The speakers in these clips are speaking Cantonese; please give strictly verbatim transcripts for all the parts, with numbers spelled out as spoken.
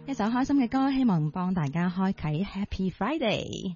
一首開心嘅歌，希望幫大家開啟 Happy Friday。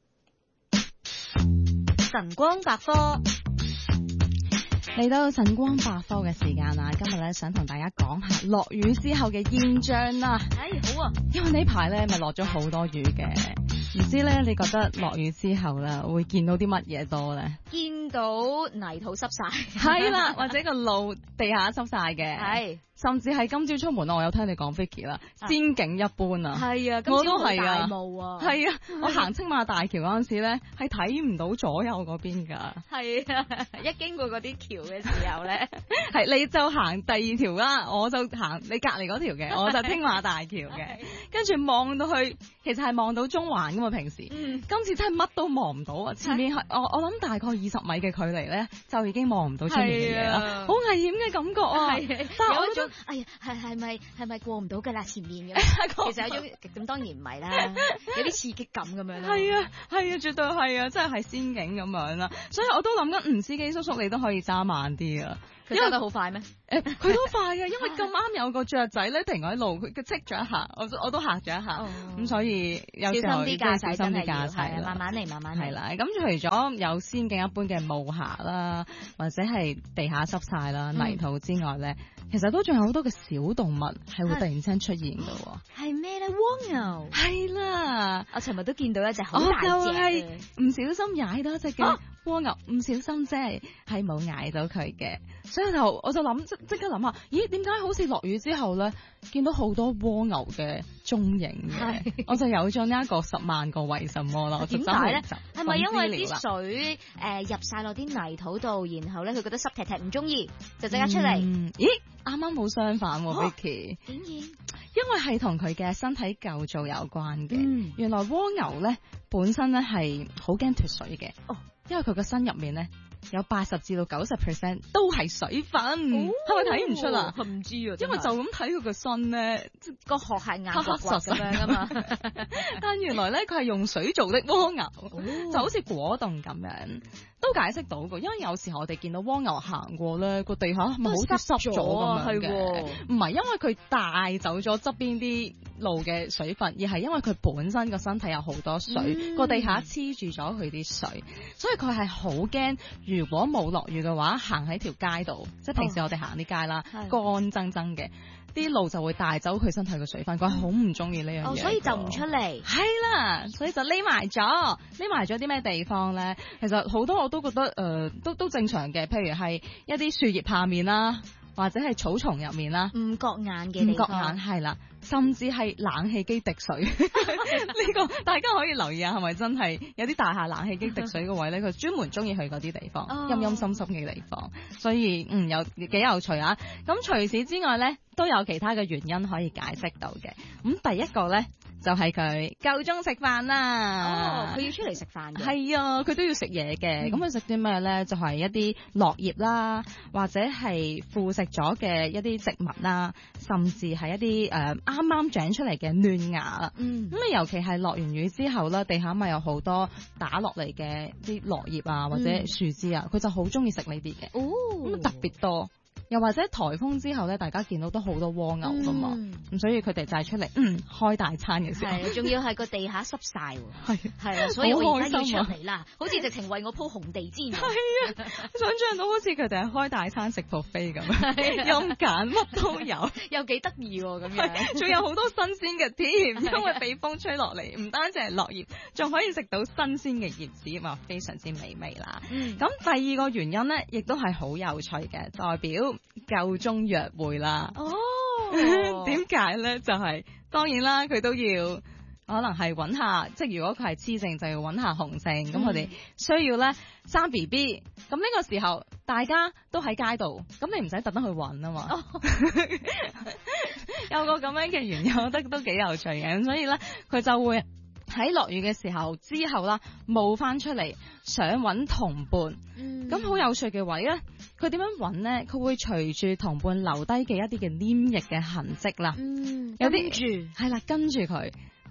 晨光百科。 嚟到晨光百科嘅時間啦，今日咧想同大家講下落雨之後嘅現象啦。 哎，好啊，因為呢排咧咪落咗好多雨嘅，唔知咧你覺得落雨之後咧會見到啲乜嘢多咧？ 見到泥土濕晒， 係啦，或者個路地下濕晒嘅， 係。 甚至係今朝出門，我有聽你講 Vicky 啦，仙境一般啊！ 係啊， 我都係啊， 霧啊， 係啊，我行青馬大橋嗰陣時咧，係睇唔到左右嗰邊㗎。 係啊，一經過嗰啲橋嘅時候咧， 係你就行第二條啦，我就行你隔離嗰條嘅，我就青馬大橋嘅，跟住望到去，其實係望到中環㗎嘛，平時，嗯、今次真係乜都望唔到啊！前面係我我諗大概二十米嘅距離咧，就已經望唔到出面嘅嘢啦，好危險嘅感覺啊！但係我覺得。 哎呀，係係咪係咪過唔到㗎啦？前面嘅，其實有種咁當然唔係啦，有啲刺激感咁樣啦。 係啊係啊，絕對係啊，真係係仙境咁樣啦。所以我都諗緊，吳司機叔叔你都可以揸慢啲啊。 佢揸得好快咩？ 誒，佢都快嘅，因為咁啱有個雀仔咧停喺路，佢佢戚咗一下，我我都嚇咗一下。咁、哦、所以有時候小心啲駕駛， 小心啲駕駛啦， 慢慢嚟，慢慢嚟。 係啦，咁除咗有仙境一般嘅霧霞啦，或者係地下濕晒啦、泥土之外咧，嗯、其實都仲有好多嘅小動物係會突然之間出現嘅喎。 係咩咧？蝸牛。 係啦， 我尋日都見到一隻好大隻嘅。 我就係唔小心踩到一隻嘅蝸牛，唔、啊、小心啫，係冇踩到佢嘅。所以就我就諗即即刻諗下，咦？點解好似落雨之後咧，見到好多蝸牛嘅蹤影嘅？我就有咗呢一個十萬個為什麼啦。 點解咧？係咪因為啲水誒、呃、入晒落啲泥土度，然後咧佢覺得濕踢踢唔中意，就即刻出嚟、 嗯？咦？啱啱好相反喎、啊、Vicky。 竟然因為係同佢嘅身體構造有關嘅。 嗯、原來蝸牛咧本身咧係好驚脫水嘅。哦，因為佢個身入面咧。有八十至到九十 percent 都係水分，係咪睇唔出啊？ 唔知啊， 因為就咁睇佢個身咧， 個殼係硬骨骨咁樣噶嘛。 但原來咧佢係用水做的蝸牛，哦、就好似果凍咁樣，都解釋到嘅。因為有時候我哋見到蝸牛行過咧，個地下係咪好似濕咗咁樣嘅？唔係因為佢帶走咗側邊啲路嘅水分，而係因為佢本身個身體有好多水，個、嗯、地下黐住咗佢啲水，所以佢係好驚。如果冇落雨嘅話，行喺條街度，即係平時我哋行啲街啦，乾爭爭嘅，啲路就會帶走佢身體嘅水分，佢好唔中意呢樣嘢， 所以就唔出嚟。 係啦，所以就匿埋咗，匿埋咗啲咩地方咧？其實好多我都覺得誒、呃，都都正常嘅，譬如係一啲樹葉下面啦，或者係草叢入面啦， 唔覺眼嘅地方， 唔覺眼係啦。甚至係冷氣機滴水，呢個大家可以留意下，係咪真係有啲大廈冷氣機滴水嘅位咧？佢專門中意去嗰啲地方，陰、oh. 陰森森嘅地方，所以嗯有幾有趣啊！咁除此之外咧，都有其他嘅原因可以解釋到嘅。咁第一個咧就係佢夠鐘食飯啦。 哦，佢要出嚟食飯嘅。 係啊，佢都要食嘢嘅。咁佢食啲咩咧？就係、是、一啲落葉啦，或者係腐蝕咗嘅一啲植物啦，甚至係一啲誒啱啱長出嚟嘅嫩芽啦。嗯。咁啊，尤其係落完雨之後啦，地下咪有好多打落嚟嘅啲落葉啊，或者樹枝啊，佢、嗯、就好中意食呢啲嘅。哦。咁特別多。又或者颱風之後咧，大家見到都好多蝸牛㗎嘛，咁、嗯、所以佢哋就係出嚟嗯開大餐嘅時候， 係仲要係個地下濕曬喎， 係係啊，所以我而家要出嚟啦，好似直情為我鋪紅地氈，係啊，想像到好似佢哋係開大餐食 buffet 咁，有揀乜都有， 又幾得意喎咁樣， 仲有好多新鮮嘅添，因為被風吹落嚟，唔單止係落葉，仲可以食到新鮮嘅葉子，嘛非常之美味啦。咁、嗯、第二個原因咧，亦都係好有趣嘅，代表夠鐘約會啦。哦，點解咧？就係、是、當然啦，佢都要可能係揾下，即係如果佢係雌性就要揾下雄性，咁佢哋需要咧生 B B。咁呢個時候大家都喺街度，咁你唔使特登去揾啊嘛。哦、有個咁樣嘅原因，我覺得都幾有趣嘅。咁所以咧，佢就會喺落雨嘅時候之後啦，冒翻出嚟想揾同伴。咁、嗯、好有趣嘅位咧，佢點樣揾咧？佢會隨住同伴留低嘅一啲嘅黏液嘅痕跡啦。嗯，有啲住係啦，跟住佢。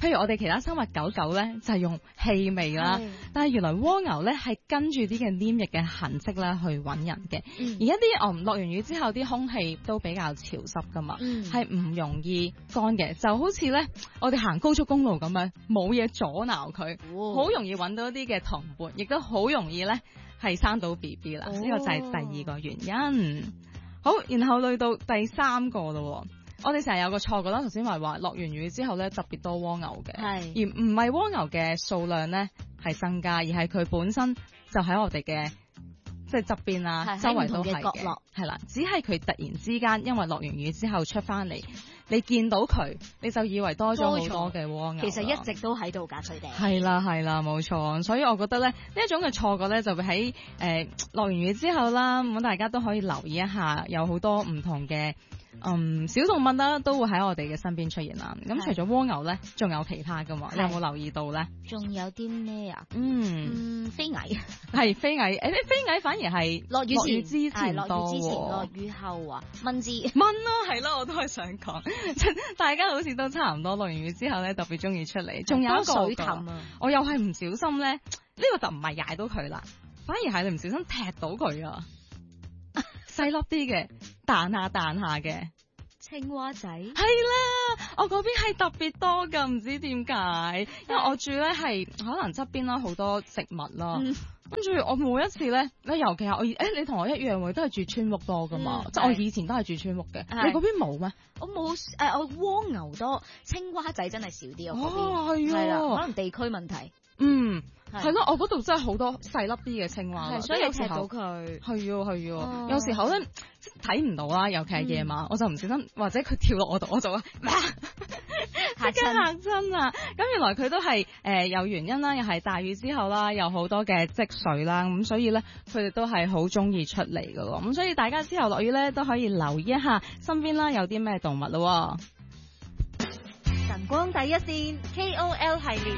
譬如我哋其他生物狗狗咧就係、是、用氣味啦，但係原來蝸牛咧係跟住啲嘅黏液嘅痕跡咧去揾人嘅。嗯、而一啲哦落完雨之後啲空氣都比較潮濕噶嘛，係唔、嗯、容易乾嘅，就好似咧我哋行高速公路咁樣，冇嘢阻撓佢，好、哦、容易揾到一啲嘅同伴，亦都好容易咧係生到 B B 啦。呢、哦、個就係第二個原因。好，然後去到第三個咯。我哋成日有個錯覺啦，頭先話話落完雨之後咧特別多蝸牛嘅，係而唔係蝸牛嘅數量咧係增加，而係佢本身就喺我哋嘅即係側邊啊，周圍都係嘅角落，係啦，只係佢突然之間因為落完雨之後出翻嚟，你見到佢你就以為多咗好多嘅蝸牛， 其實一直都喺度㗎佢哋。 係啦係啦，冇錯，所以我覺得咧呢一種嘅錯覺咧就會喺誒落完雨之後啦，咁大家都可以留意一下，有好多唔同嘅。嗯，小動物啦都會喺我哋嘅身邊出現啦。咁除咗蝸牛咧，仲有其他噶嘛？你有冇留意到咧？ 仲有啲咩啊？ 嗯， 嗯，飛蟻係飛蟻。誒，飛蟻反而係落雨前之前多，落雨之前，落雨後啊，蚊子蚊咯，係咯，我都係想講，大家好似都差唔多落完雨之後咧，特別中意出嚟。仲有一個水凼啊， 我又係唔小心咧，呢、這個就唔係踩到佢啦，反而係你唔小心踢到佢啊！細粒啲嘅，彈下彈下嘅青蛙仔，係啦，我嗰邊係特別多噶，唔知點解，因為我住咧係可能側邊啦好多植物啦，跟住、嗯、我每一次咧，咧尤其係我，誒、欸、你同我一樣喎，都係住村屋多噶嘛，即係、嗯、我以前都係住村屋嘅，你嗰邊冇咩？ 我冇誒、呃，我蝸牛多，青蛙仔真係少啲，我嗰邊哦係啊， 係啦，可能地區問題， 嗯。係咯，我嗰度真係好多細粒啲嘅青蛙， 所以有踢到佢。 係啊係啊，有時候咧睇唔到啦，尤其係夜晚，嗯、我就唔小心，或者佢跳落我度，我就啊嚇親嚇親啊！咁原來佢都係誒、呃、有原因啦，又係大雨之後啦，有好多嘅積水啦，咁所以咧佢哋都係好中意出嚟㗎喎。咁所以大家之後落雨咧都可以留意一下身邊啦有啲咩動物咯。 晨光第一線 K O L 系列。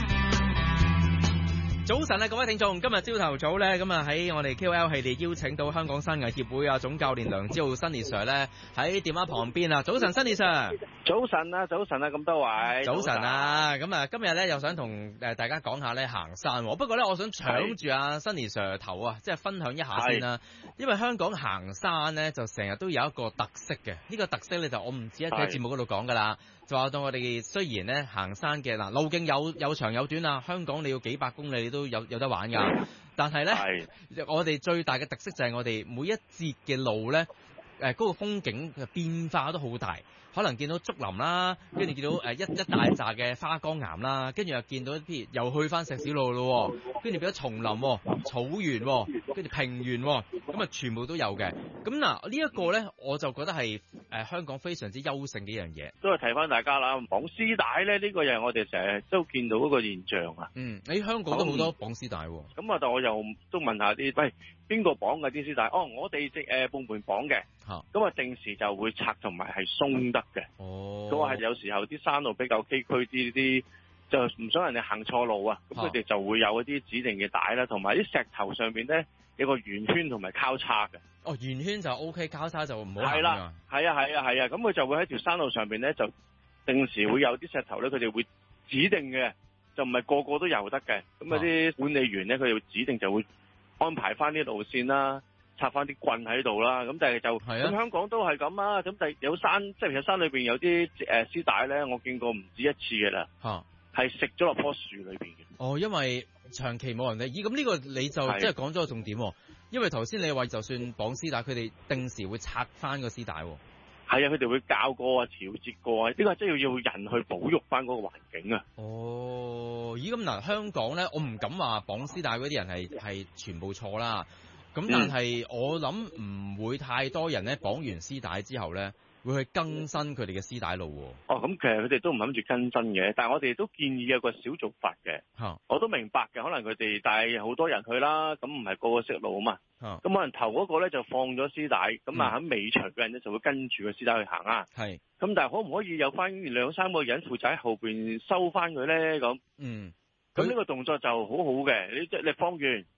早晨啊，各位聽眾，今日朝頭早咧，咁啊喺我哋 K O L 系列邀請到香港山藝協會啊總教練梁子浩 Sunny Sir 咧喺電話旁邊啊。早晨 Sunny Sir。 早晨啊，早晨啊，咁多位。 早晨啊，咁啊今日咧又想同誒大家講下咧行山，不過咧我想搶住阿 Sunny Sir 頭啊，即係分享一下先啦。因為香港行山咧就成日都有一個特色嘅，呢、這個特色咧就我唔止喺喺節目嗰度講噶啦。就話到我哋雖然咧行山嘅嗱路徑有有長有短啊，香港你要幾百公里你都有有得玩㗎，但係咧我哋最大嘅特色就係我哋每一節嘅路咧，誒、呃、嗰、那個風景嘅變化都好大。可能見到竹林啦，跟住見到誒一一大紮嘅花崗岩啦，跟住又見到譬如又去翻石屎路咯，跟住變咗叢林、草原、跟住平原，咁啊全部都有嘅。咁嗱呢一個咧，我就覺得係誒、呃、香港非常之優勝嘅一樣嘢。 都係提翻大家啦，綁絲帶咧呢、呢個又係我哋成日都見到嗰個現象啊。 嗯，喺香港都好多綁絲帶喎。咁啊，但我又都問下啲，喂邊個綁嘅啲絲帶？哦，我哋即誒部門綁嘅。嚇。咁啊，定時就會拆同埋係鬆得嘅。 哦。 咁啊，係有時候啲山路比較崎嶇啲啲，就唔想人哋行錯路啊。咁佢哋就會有一啲指定嘅帶啦，同埋啲石頭上邊咧有個圓圈同埋交叉嘅。 哦，圓圈就 O K，交叉就唔好行。 係啦，係啊，係啊，係啊，咁佢就會喺條山路上邊咧，就定時會有啲石頭咧，佢哋會指定嘅，就唔係個個都游得嘅。咁啊啲管理員咧，佢哋會指定就會安排翻啲路線啦，插翻啲棍喺度啦。咁但係就咁、啊、香港都係咁啊。咁但係有山，即係其實山裏邊有啲誒絲帶咧，我見過唔止一次嘅啦。嚇，係食咗落棵樹裏邊嘅。 哦，因為長期冇人理。咦，咁呢個你就即係講咗個重點喎。因為頭先你話就算綁絲帶，佢哋定時會拆翻個絲帶。 係啊，佢哋會校過啊，調節過啊，呢個真係要要人去保育翻嗰個環境啊。 哦，咦咁嗱，香港咧，我唔敢話綁絲帶嗰啲人係係全部錯啦。咁但係我諗唔會太多人咧綁完絲帶之後咧，會去更新佢哋嘅絲帶路喎。 哦，咁其實佢哋都唔諗住更新嘅，但係我哋都建議有個小做法嘅。 嚇， 我都明白嘅，可能佢哋帶好多人去啦，咁唔係個個識路啊嘛。咁可能頭嗰個咧就放咗絲帶，咁啊喺尾隨嘅人咧就會跟住個絲帶去行啊。係。咁但係可唔可以有翻兩三個人負責喺後邊收翻佢咧？咁。嗯。咁呢個動作就好好嘅，你即係你放完，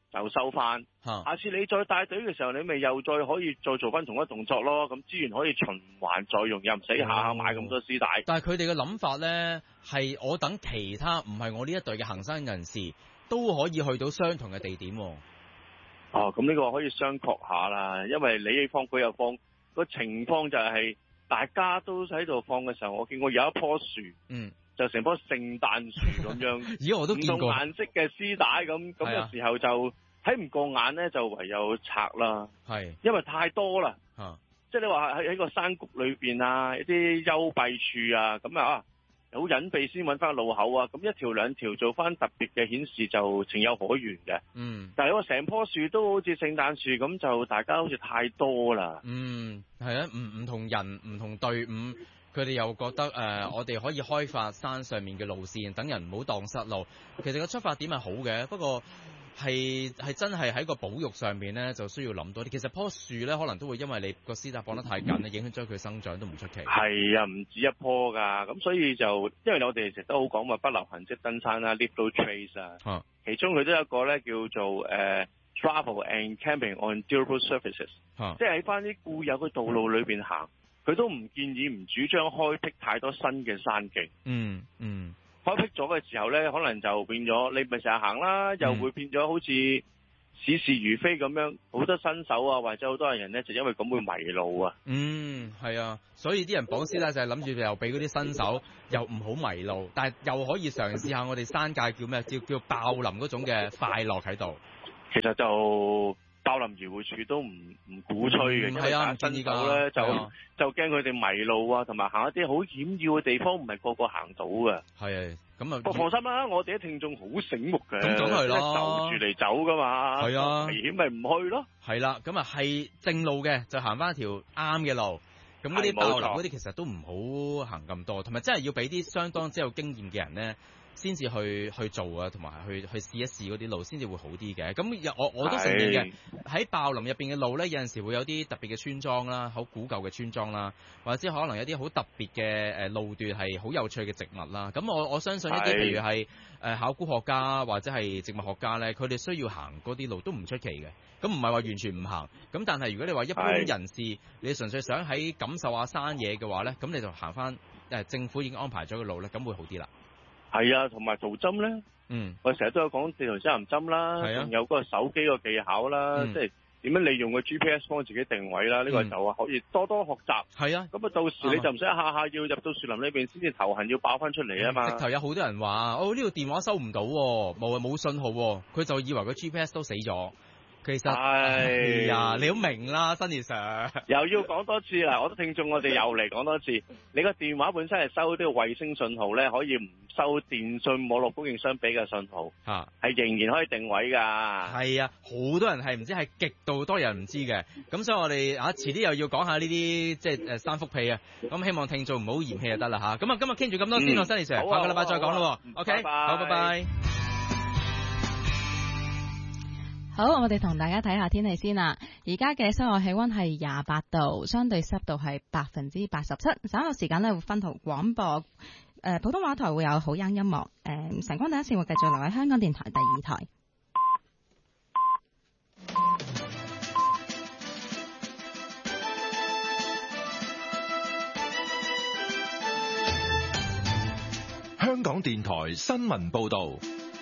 就收翻。 啊、 下次你再帶隊嘅時候，你咪又再可以再做翻同一動作咯。咁資源可以循環再用，又唔使下下買咁多絲帶。 哦、但係佢哋嘅諗法咧，係我等其他唔係我呢一隊嘅行山人士都可以去到相同嘅地點。 哦，咁呢個可以商榷下啦，因為你放佢又放，個情況就係大家都喺度放嘅時候，我見過有一棵樹， 嗯， 就成棵聖誕樹咁樣， 咦，我都見過， 唔同顏色嘅絲帶咁，咁嘅時候就睇唔過眼咧，就唯有拆啦，係，因為太多啦，啊，即係你話喺喺個山谷裏邊啊，一啲幽閉處啊，咁啊。好隱蔽先揾翻路口啊！咁一條兩條做翻特別嘅顯示就情有可原嘅。嗯，但係我成棵樹都好似聖誕樹咁，就大家好似太多啦。 嗯，係啊，唔唔同人唔同隊伍，佢哋又覺得誒、呃，我哋可以開發山上面嘅路線，等人唔好蕩失路。其實個出發點係好嘅，不過係係真係喺個保育上面咧，就需要諗多啲。其實棵樹咧，可能都會因為你個絲帶綁得太緊咧，影響咗佢生長都唔出奇。 係啊，唔止一棵㗎，咁所以就因為我哋成日都好講話不留痕跡登山啦 ，leave no trace 啊。啊其中佢都有一個咧叫做誒、uh, travel and camping on durable surfaces，啊、即係喺翻啲固有嘅道路裏邊行，佢都唔建議唔主張開闢太多新嘅山徑。嗯嗯。開闢咗嘅時候咧，可能就變咗你咪成日行啦，又會變咗好似似是而非咁樣，好多新手啊，或者好多人咧就因為咁會迷路啊。嗯，係啊，所以啲人綁絲帶就係諗住又俾嗰啲新手又唔好迷路，但係又可以嘗試下我哋山界叫咩？叫叫爆林嗰種嘅快樂喺度。其實就爆林漁護署都唔唔鼓吹嘅，因為新手咧就就驚佢哋迷路啊，同埋行一啲好險要嘅地方，唔係個個行到嘅。係，咁啊，不過放心啦，我哋啲聽眾好醒目嘅，咁梗係啦，就住嚟走噶嘛。係啊，危險咪唔去咯。係啦，咁啊係正路嘅就行翻一條啱嘅路。咁嗰啲爆林嗰啲其實都唔好行咁多，同埋真係要俾啲相當之有經驗嘅人咧，先至去去做啊，同埋去去試一試嗰啲路，先至會好啲嘅。咁我我都承認嘅，喺爆林入邊嘅路咧，有陣時會有啲特別嘅村莊啦，好古舊嘅村莊啦，或者可能有啲好特別嘅誒路段係好有趣嘅植物啦。咁我我相信一啲譬如係誒考古學家或者係植物學家咧，佢哋需要行嗰啲路都唔出奇嘅。咁唔係話完全唔行，咁但係如果你話一般人士，你純粹想喺感受下山野嘅話咧，咁你就行翻誒政府已經安排咗嘅路咧，咁會好啲啦。係啊，同埋圖針咧，嗯，我成日都有講地圖指南針啦，仲、啊、有嗰個手機個技巧啦，嗯、即係點樣利用個 G P S 幫自己定位啦，呢、嗯、個就可以多多學習。係啊，咁啊到時你就唔使下下要入到樹林裏邊先至頭痕要爆翻出嚟啊嘛。直頭有好多人話，哦呢、呢個電話收唔到，冇冇信號，佢就以為個 G P S 都死咗。其實係呀，你好明啦，新年 Sir 又要講多次啦，我都聽眾我哋又嚟講多次，你個電話本身係收呢個衛星信號咧，可以唔收電信網絡供應商俾嘅信號，嚇、啊，係仍然可以定位㗎。係啊，好多人係唔知，係極度多人唔知嘅，咁所以我哋啊遲啲又要講下呢啲即係誒三幅屁啊，咁希望聽眾唔好嫌棄就得啦嚇。咁啊今日傾住咁多先咯，新年 Sir，下個禮拜再講咯。OK，好，拜拜。 好，我哋同大家睇下天氣先啦。而家嘅室外氣溫係廿八度，相對濕度係百分之八十七。稍後時間咧會分途廣播，誒、呃、普通話台會有好音音樂。誒、呃、晨光第一線會繼續留喺香港電台第二台。 香港電台新聞報導。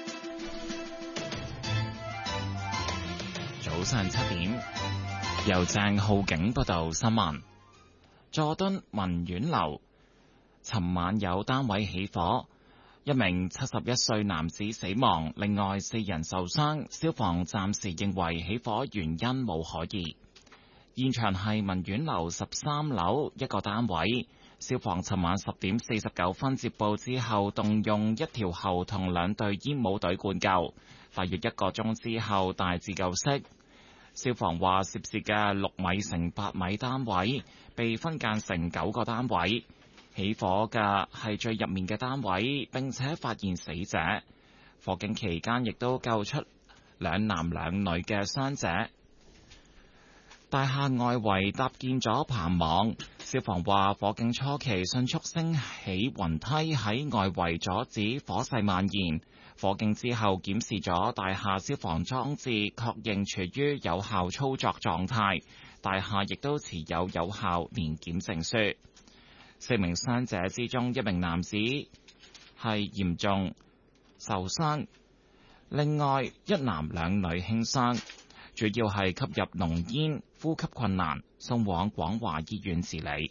早上七點，由鄭浩景報道新聞。佐敦文苑樓尋晚有單位起火，一名七十一歲男子死亡，另外四人受傷。消防暫時認為起火原因冇可疑。現場係文苑樓十三樓一個單位。消防尋晚十點四十九分接報之後，動用一條喉同兩隊煙霧隊灌救，大約一個鐘之後大致救熄。消防話涉事嘅六米乘八米單位被分間成九個單位，起火嘅係最入面嘅單位，並且發現死者。火警期間亦都救出兩男兩女嘅傷者。 大廈外圍搭建咗棚網，消防話火警初期迅速升起雲梯喺外圍阻止火勢蔓延。火警之後檢視咗大廈消防裝置，確認處於有效操作狀態。大廈亦都持有有效年檢證書。四名傷者之中，一名男子係嚴重受傷，另外一男兩女輕傷，主要係吸入濃煙、呼吸困難，送往廣華醫院治理。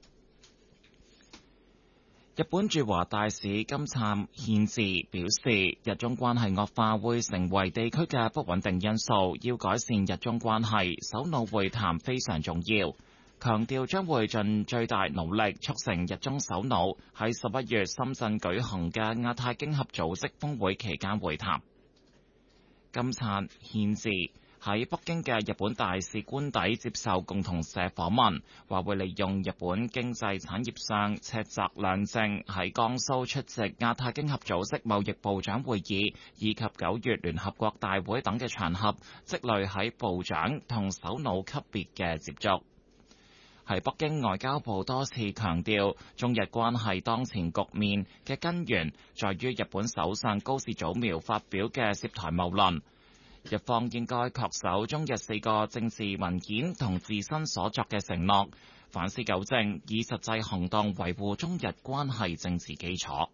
日本駐華大使金燦憲治表示，日中關係惡化會成為地區嘅不穩定因素，要改善日中關係，首腦會談非常重要，強調將會盡最大努力促成日中首腦喺十一月深圳舉行嘅亞太經合組織峰會期間會談。金燦憲治喺北京嘅日本大使官邸接受共同社訪問，話會利用日本經濟產業上赤澤亮正喺江蘇出席亞太經合組織貿易部長會議以及九月聯合國大會等嘅場合，積累喺部長同首腦級別嘅接觸。喺北京外交部多次強調，中日關係當前局面嘅根源在於日本首相高市早苗發表嘅涉台謬論。日方應該恪守中日四個政治文件同自身所作嘅承諾，反思糾正，以實際行動維護中日關係政治基礎。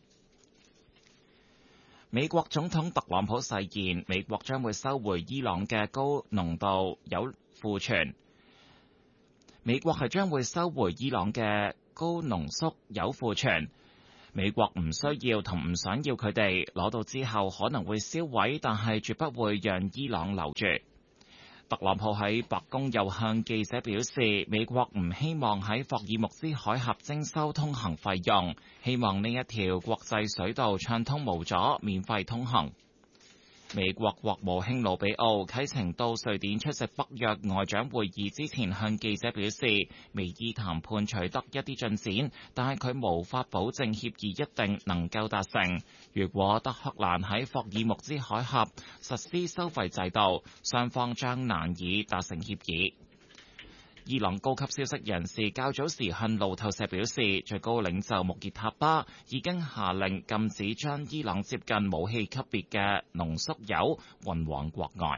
美國總統特朗普誓言，美國將會收回伊朗嘅高濃度鈾庫存。美國係將會收回伊朗嘅高濃縮鈾庫存。美國唔需要同唔想要佢哋，攞到之後可能會銷毀，但係絕不會讓伊朗留住。特朗普喺白宮又向記者表示，美國唔希望喺霍爾木茲海峽徵收通行費用，希望呢一條國際水道暢通無阻，免費通行。美國國務卿魯比奧啟程到瑞典出席北約外長會議之前，向記者表示，美伊談判取得一啲進展，但係佢無法保證協議一定能夠達成。如果德黑蘭喺霍爾木茲海峽實施收費制度，雙方將難以達成協議。伊朗高級消息人士較早時向路透社表示，最高領袖穆傑塔巴已經下令禁止將伊朗接近武器級別嘅濃縮鈾運往國外。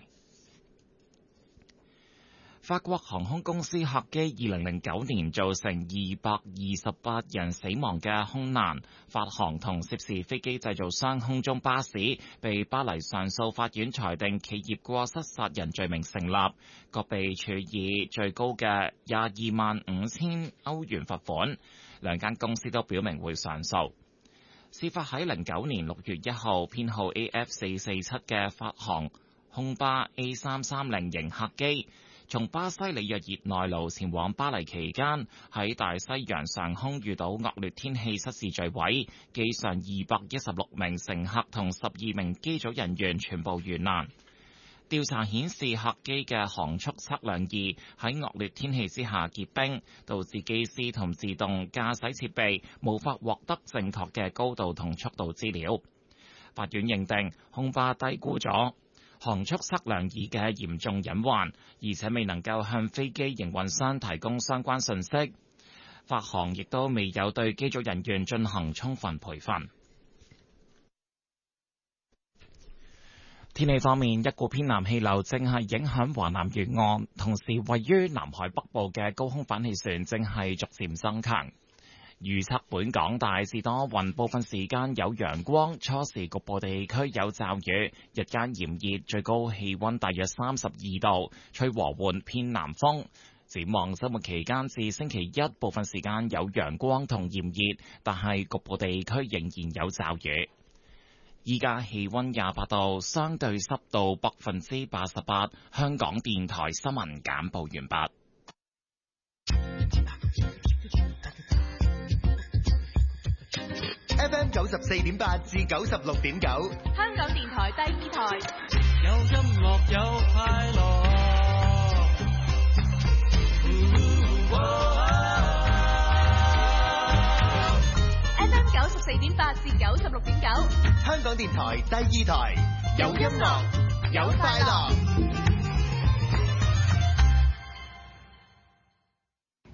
法國航空公司客機二零零九年造成二百二十八人死亡嘅空難，法航同涉事飛機製造商空中巴士被巴黎上訴法院裁定企業過失殺人罪名成立，各被處以最高嘅廿二萬五千歐元罰款。兩間公司都表明會上訴。事發喺零九年六月一號，編號 A F 四四七嘅法航空巴 A 三三零型客機，從巴西里約熱內盧前往巴黎期間，喺大西洋上空遇到惡劣天氣失事墜毀，機上二百一十六名乘客同十二名機組人員全部遇難。調查顯示，客機嘅航速測量儀喺惡劣天氣之下結冰，導致機師同自動駕駛設備無法獲得正確嘅高度同速度資料。法院認定空巴低估咗航速測量儀嘅嚴重隱患，而且未能夠向飛機營運商提供相關信息。法航亦都未有對機組人員進行充分培訓。天氣方面，一股偏南氣流正係影響華南沿岸，同時位於南海北部嘅高空反氣旋正係逐漸增強。預測本港大致多雲，部分時間有陽光，初時局部地區有驟雨，日間炎熱，最高氣溫大約三十二度，吹和緩偏南風。展望周末期間至星期一，部分時間有陽光同炎熱，但係局部地區仍然有驟雨。依家氣溫廿八度，相對濕度百分之八十八。香港電台新聞簡報完畢。 F M 九十四點八至九十六點九， 香港電台第二台， 有音樂有快樂。 F M 九十四點八至九十六點九， 香港電台第二台，有音樂有快樂。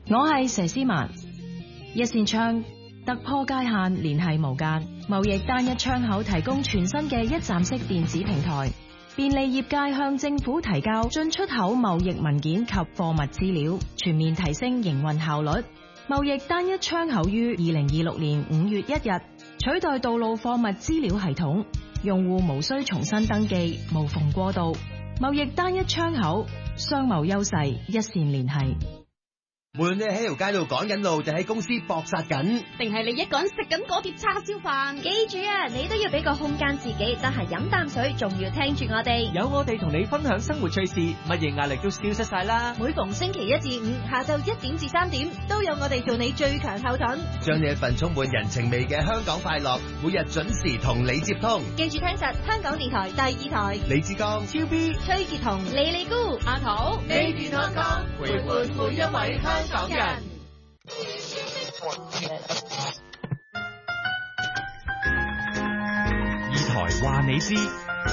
我係佘詩曼。一線窗突破界限，聯繫無間，貿易單一窗口提供全新嘅一站式電子平台，便利業界向政府提交進出口貿易文件及貨物資料，全面提升營運效率。貿易單一窗口於二零二六年五月一日取代道路貨物資料系統，用戶無需重新登記，無縫過渡。貿易單一窗口，商貿優勢一線聯繫。 無論你喺條街度趕緊路，定喺公司搏殺緊， 定係你一個人食緊嗰碟叉燒飯， 記住啊，你都要俾個空間自己，得閒飲啖水，仲要聽住我哋。 有我哋同你分享生活趣事，乜嘢壓力都消失晒啦。 每逢星期一至五下晝一點至三點，都有我哋做你最強後盾， 將你一份充滿人情味嘅香港快樂，每日準時同你接通。 記住聽實香港電台第二台， 李志剛、 超 B、崔潔彤、李利姑、阿桃，你健康康，陪伴每一位香港人。 二台話你知。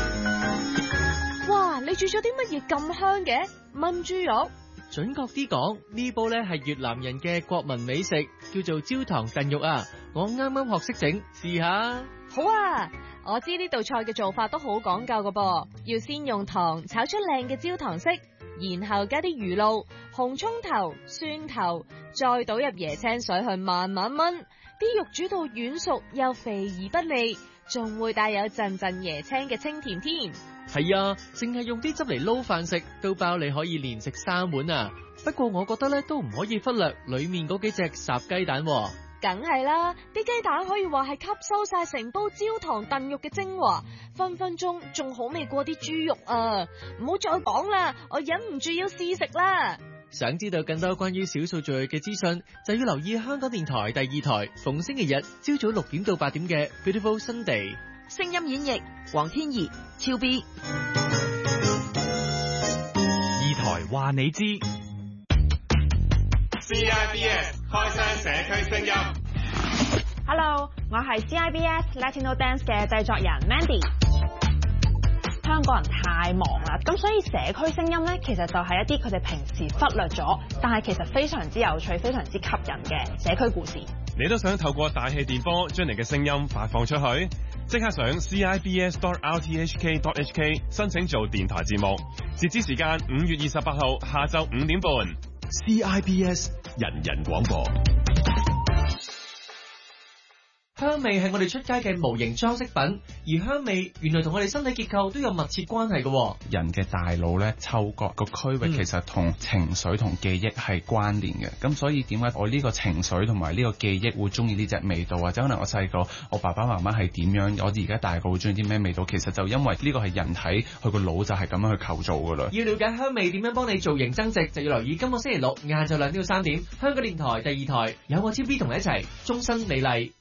哇！你煮咗啲乜嘢咁香嘅？炆豬肉？ 準確啲講，呢煲咧係越南人嘅國民美食，叫做焦糖燉肉啊！我啱啱學識整，試下。 好啊！我知呢道菜嘅做法都好講究㗎噃，要先用糖炒出靚嘅焦糖色，然後加啲魚露、紅葱頭、蒜頭，再倒入椰青水去慢慢炆，啲肉煮到軟熟又肥而不膩，仲會帶有陣陣椰青嘅清甜添。 係啊，淨係用啲汁嚟撈飯食，都包你可以連食三碗啊！不過我覺得咧都唔可以忽略裏面嗰幾隻烚雞蛋喎。 梗係啦，啲雞蛋可以話係吸收晒成煲焦糖燉肉嘅精華，分分鐘仲好味過啲豬肉啊！唔好再講啦，我忍唔住要試食啦。 想知道更多關於少數族裔嘅資訊，就要留意香港電台第二台逢星期日朝早六點到八點嘅 Beautiful Sunday。 聲音演繹黃天怡、超 B。 二台話你知。 C I B S 開箱社區聲音。 Hello， 我係 C I B S Latino Dance 嘅製作人 Mandy。香港人太忙啦，咁所以社區聲音咧，其實就係一啲佢哋平時忽略咗，但係其實非常之有趣、非常之吸引嘅社區故事。 你都想透過大氣電波將你嘅聲音發放出去？即刻上 C I B S dot R T H K dot H K 申請做電台節目，截止時間五月二十八號下晝五點半。 C I B S 人人廣播。 香味係我哋出街嘅無形裝飾品，而香味原來同我哋身體結構都有密切關係嘅。 人嘅大腦咧，嗅覺個區域其實同情緒同記憶係關聯嘅。咁、嗯、所以點解我呢個情緒同埋呢個記憶會中意呢隻味道，或者可能我細個我爸爸媽媽係點樣，我而家大個會中意啲咩味道？其實就因為呢個係人體佢個腦就係咁樣去構造噶啦。 要了解香味點樣幫你造型增值，就要留意今個星期六晏晝兩點到三點，香港電台第二台有我 T V B 同你一齊終身美麗。